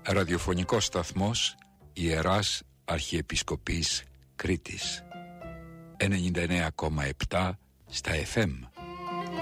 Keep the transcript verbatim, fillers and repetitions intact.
Ραδιοφωνικός σταθμός Ιεράς Αρχιεπισκοπής Κρήτης, ενενήντα εννέα κόμμα επτά στα εφ εμ.